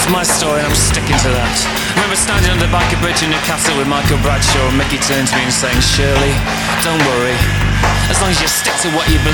my story and I'm sticking to that. I remember standing on the Banker Bridge in Newcastle with Michael Bradshaw, and Mickey turned to me and saying, Shirley, don't worry, as long as you stick to what you believe